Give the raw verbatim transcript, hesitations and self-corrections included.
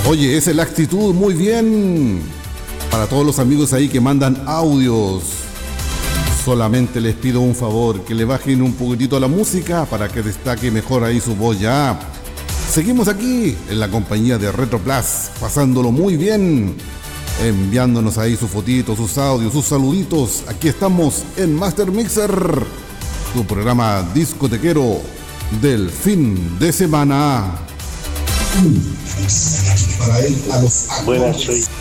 Oye, esa es la actitud, muy bien. Para todos los amigos ahí que mandan audios, solamente les pido un favor, que le bajen un poquitito la música para que destaque mejor ahí su voz ya. Seguimos aquí en la compañía de Retro Plus, pasándolo muy bien, enviándonos ahí sus fotitos, sus audios, sus saluditos. Aquí estamos en Master Mixer, tu programa discotequero del fin de semana. Para él, a los Buenas, soy